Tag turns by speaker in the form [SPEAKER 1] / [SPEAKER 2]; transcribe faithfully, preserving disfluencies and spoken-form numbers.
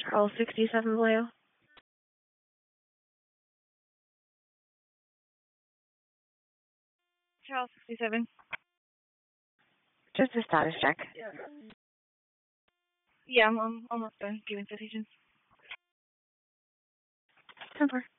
[SPEAKER 1] Control sixty-seven Blue. Control sixty-seven.
[SPEAKER 2] Just a status check.
[SPEAKER 1] Yeah, yeah I'm, I'm almost done giving citations. ten four.